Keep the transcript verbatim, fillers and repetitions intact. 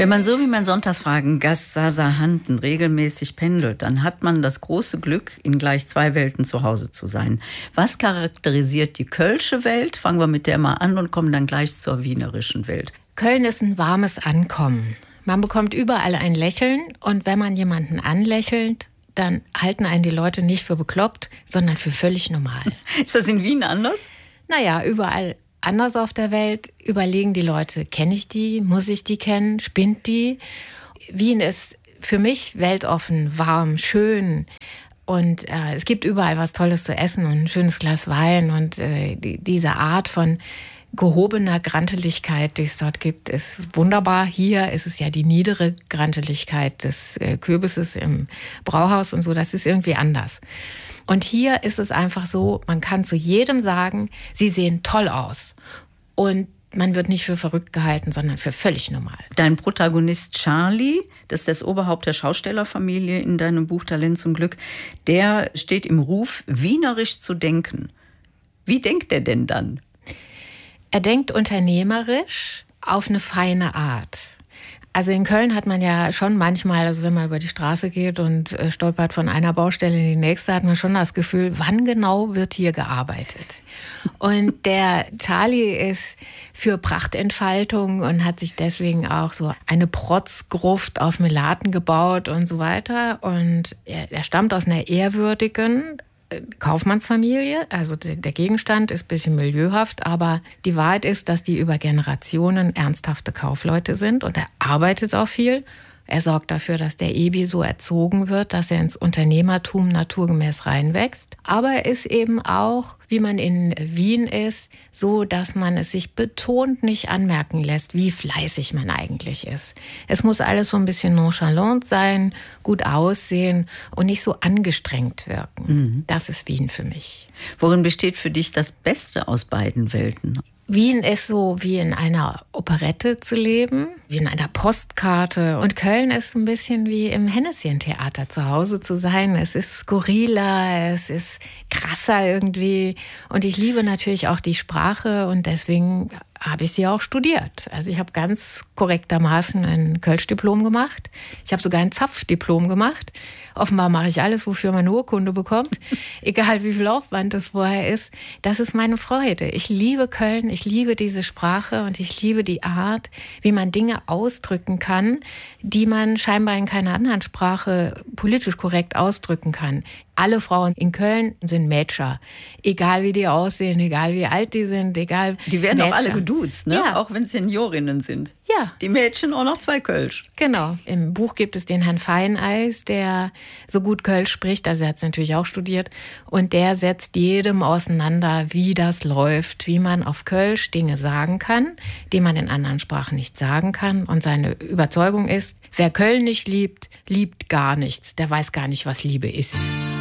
Wenn man so wie mein Sonntagsfragen-Gast Sasa Handen regelmäßig pendelt, dann hat man das große Glück, in gleich zwei Welten zu Hause zu sein. Was charakterisiert die kölsche Welt? Fangen wir mit der mal an und kommen dann gleich zur wienerischen Welt. Köln ist ein warmes Ankommen. Man bekommt überall ein Lächeln und wenn man jemanden anlächelt, dann halten einen die Leute nicht für bekloppt, sondern für völlig normal. Ist das in Wien anders? Naja, überall anders auf der Welt überlegen die Leute, kenne ich die, muss ich die kennen, spinnt die? Wien ist für mich weltoffen, warm, schön und äh, es gibt überall was Tolles zu essen und ein schönes Glas Wein und äh, die, diese Art von gehobener Granteligkeit, die es dort gibt, ist wunderbar. Hier ist es ja die niedere Granteligkeit des äh, Kürbisses im Brauhaus und so, das ist irgendwie anders. Und hier ist es einfach so, man kann zu jedem sagen, sie sehen toll aus. Und man wird nicht für verrückt gehalten, sondern für völlig normal. Dein Protagonist Charlie, das ist das Oberhaupt der Schaustellerfamilie in deinem Buch Talent zum Glück, der steht im Ruf, wienerisch zu denken. Wie denkt er denn dann? Er denkt unternehmerisch auf eine feine Art. Also in Köln hat man ja schon manchmal, also wenn man über die Straße geht und äh, stolpert von einer Baustelle in die nächste, hat man schon das Gefühl, wann genau wird hier gearbeitet? Und der Charlie ist für Prachtentfaltung und hat sich deswegen auch so eine Protzgruft auf Melaten gebaut und so weiter. Und er, er stammt aus einer ehrwürdigen Kaufmannsfamilie, also der Gegenstand ist ein bisschen milieuhaft, aber die Wahrheit ist, dass die über Generationen ernsthafte Kaufleute sind und er arbeitet auch viel. Er sorgt dafür, dass der Ebi so erzogen wird, dass er ins Unternehmertum naturgemäß reinwächst. Aber er ist eben auch, wie man in Wien ist, so, dass man es sich betont nicht anmerken lässt, wie fleißig man eigentlich ist. Es muss alles so ein bisschen nonchalant sein, gut aussehen und nicht so angestrengt wirken. Mhm. Das ist Wien für mich. Worin besteht für dich das Beste aus beiden Welten? Wien ist so wie in einer Operette zu leben, wie in einer Postkarte. Und Köln ist ein bisschen wie im Hennesyen-Theater zu Hause zu sein. Es ist skurriler, es ist krasser irgendwie. Und ich liebe natürlich auch die Sprache und deswegen habe ich sie auch studiert. Also ich habe ganz korrektermaßen ein Kölsch-Diplom gemacht. Ich habe sogar ein Zapf-Diplom gemacht. Offenbar mache ich alles, wofür man eine Urkunde bekommt. Egal wie viel Aufwand das vorher ist. Das ist meine Freude. Ich liebe Köln, ich liebe diese Sprache und ich liebe die Art, wie man Dinge ausdrücken kann, die man scheinbar in keiner anderen Sprache politisch korrekt ausdrücken kann. Alle Frauen in Köln sind Mädscher. Egal wie die aussehen, egal wie alt die sind, egal. Die werden Mädscher. auch alle geduzt, ne? Ja. Auch wenn Seniorinnen sind. Ja. Die Mädchen auch noch zwei Kölsch. Genau. Im Buch gibt es den Herrn Feineis, der so gut Kölsch spricht, also er hat es natürlich auch studiert. Und der setzt jedem auseinander, wie das läuft, wie man auf Kölsch Dinge sagen kann, die man in anderen Sprachen nicht sagen kann. Und seine Überzeugung ist, wer Köln nicht liebt, liebt gar nichts. Der weiß gar nicht, was Liebe ist.